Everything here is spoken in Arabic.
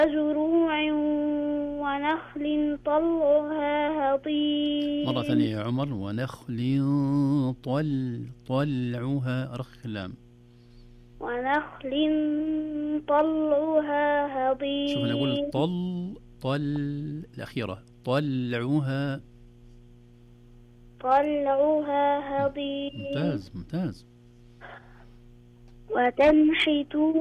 وزروع ونخل طلعها هضيم. مرة ثانية يا عمر. ونخل طلعها رخلام. ونخل طلعها شوف أنا أقول هضيم. الأخيرة طلعها. طلعها هضيم. ممتاز ممتاز. وتنحتون